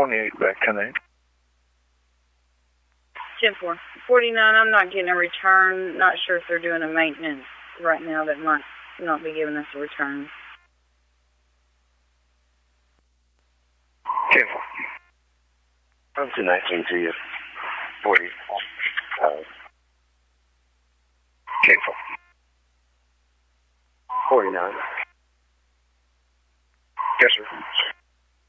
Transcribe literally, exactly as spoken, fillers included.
twenty-eight, back ten eight. ten four. forty-nine, I'm not getting a return. Not sure if they're doing a maintenance right now that might not be giving us a return. ten four. I'm two nineteen to you. forty. Uh, ten four. forty-nine. Yes, sir.